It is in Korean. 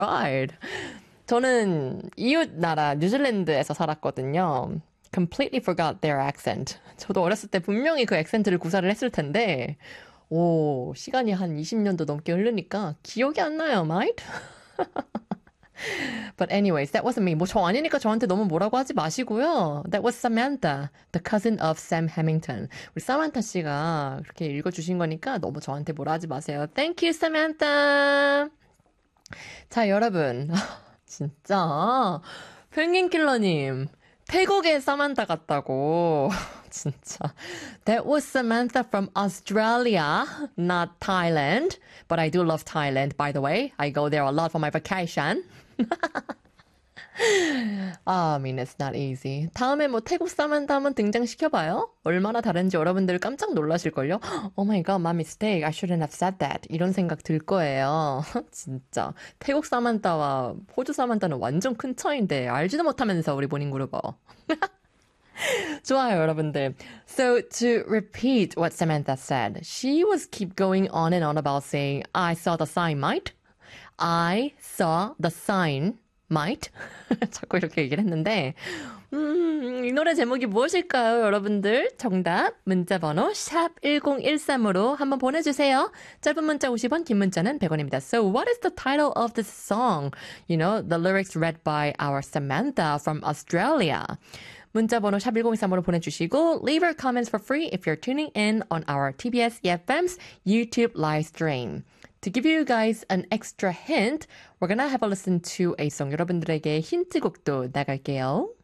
Right. 저는 이웃 나라 뉴질랜드에서 살았거든요. Completely forgot their accent. 저도 어렸을 때 분명히 그 액센트를 구사를 했을 텐데, 오, 시간이 한 20년도 넘게 흐르니까 기억이 안 나요, mate? But anyways, that wasn't me. 뭐 저 아니니까 저한테 너무 뭐라고 하지 마시고요. That was Samantha, the cousin of Sam Hamilton. 우리 사만타 씨가 그렇게 읽어주신 거니까 너무 저한테 뭐라 하지 마세요. Thank you, Samantha. 자, 여러분. 진짜. 펭귄킬러님. 태국의 사만타 같다고. 진짜. That was Samantha from Australia, not Thailand. But I do love Thailand, by the way. I go there a lot for my vacation. I mean, it's not easy. 다음에 뭐 태국 사만타 한번 등장시켜봐요. 얼마나 다른지 여러분들 깜짝 놀라실걸요? Oh my god, my mistake. I shouldn't have said that. 이런 생각 들 거예요. 진짜. 태국 사만타와 호주 사만타는 완전 큰 차이인데 알지도 못하면서 우리 모닝 그룹어. 좋아요, 여러분들. So to repeat what Samantha said, she was keep going on and on about saying, I saw the sign, might. I saw the sign, might. 자꾸 이렇게 얘기를 했는데, 이 노래 제목이 무엇일까요, 여러분들? 정답, 문자번호 샵 1013으로 한번 보내주세요. 짧은 문자 50원, 긴 문자는 100원입니다. So what is the title of this song? You know, the lyrics read by our Samantha from Australia. 문자번호 샵 1013으로 보내주시고 leave your comments for free if you're tuning in on our TBS EFM's YouTube live stream. To give you guys an extra hint, we're gonna have a listen to a song. 여러분들에게 힌트곡도 나갈게요.